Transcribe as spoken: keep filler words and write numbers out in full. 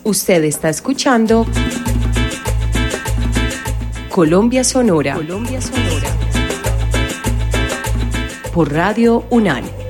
Usted está escuchando Colombia Sonora. Colombia Sonora. Por Radio UNAL.